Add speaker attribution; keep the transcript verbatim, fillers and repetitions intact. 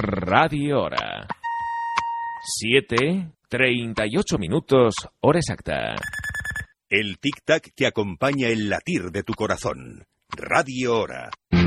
Speaker 1: Radio Hora. Siete, treinta y ocho minutos, hora exacta.
Speaker 2: El tic-tac que acompaña el latir de tu corazón. Radio Hora.